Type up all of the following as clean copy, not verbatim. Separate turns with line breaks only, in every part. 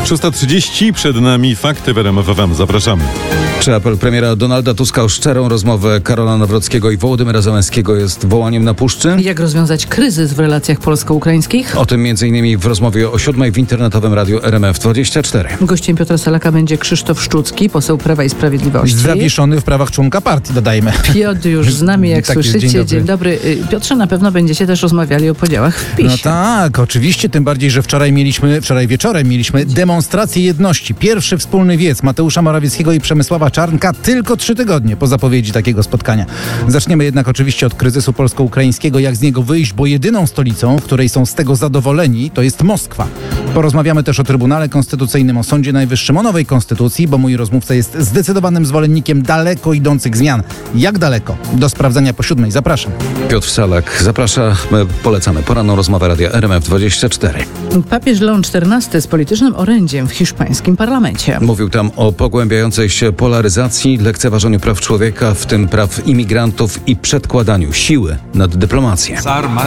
6:30, przed nami fakty w RMF FM. Zapraszamy.
Czy apel premiera Donalda Tuska o szczerą rozmowę Karola Nawrockiego i Wołodymyra Zełenskiego jest wołaniem na puszczy?
Jak rozwiązać kryzys w relacjach polsko-ukraińskich?
O tym m.in. w rozmowie o 7 w internetowym radiu RMF24.
Gościem Piotra Salaka będzie Krzysztof Szczucki, poseł Prawa i Sprawiedliwości.
Zawieszony w prawach członka partii, dodajmy.
Piotr już z nami, jak słyszycie. Dzień dobry. Piotrze, na pewno będziecie też rozmawiali o podziałach w PiS-ie.
No tak, oczywiście, tym bardziej, że wczoraj wieczorem mieliśmy demonstrację jedności. Pierwszy wspólny wiec Mateusza Morawieckiego i Przemysława Czarnka tylko 3 tygodnie po zapowiedzi takiego spotkania. Zaczniemy jednak oczywiście od kryzysu polsko-ukraińskiego, jak z niego wyjść, bo jedyną stolicą, w której są z tego zadowoleni, to jest Moskwa. Porozmawiamy też o Trybunale Konstytucyjnym, o Sądzie Najwyższym, o nowej konstytucji, bo mój rozmówca jest zdecydowanym zwolennikiem daleko idących zmian. Jak daleko? Do sprawdzenia po 7. Zapraszam.
Piotr Salak zaprasza, polecamy poranną rozmowę radia RMF24.
Papież Leon XIV z politycznym orędziem w hiszpańskim parlamencie.
Mówił tam o pogłębiającej się polaryzacji, lekceważeniu praw człowieka, w tym praw imigrantów i przedkładaniu siły nad dyplomację.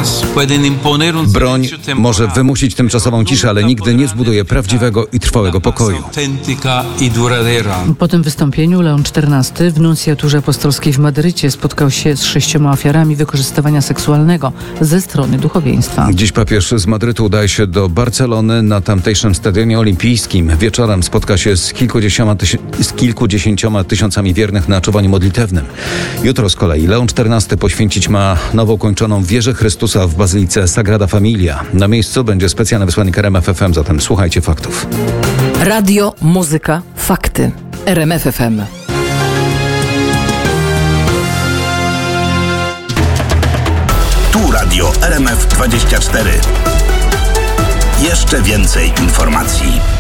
Broń może wymusić tymczasową ciszę, ale nigdy nie zbuduje prawdziwego i trwałego pokoju.
Po tym wystąpieniu Leon XIV w nuncjaturze apostolskiej w Madrycie spotkał się z 6 ofiarami wykorzystywania seksualnego ze strony duchowieństwa.
Dziś papież z Madrytu udaje się do Barcelony. Na tamtejszym stadionie olimpijskim wieczorem spotka się z kilkudziesięcioma tysiącami wiernych na czuwaniu modlitewnym. Jutro z kolei Leon XIV poświęcić ma nowo ukończoną wieżę Chrystusa w Bazylice Sagrada Familia. Na miejscu będzie specjalny wysłannik RMF FM, zatem słuchajcie faktów.
Radio, muzyka, fakty. RMF FM.
Tu radio RMF24. Jeszcze więcej informacji.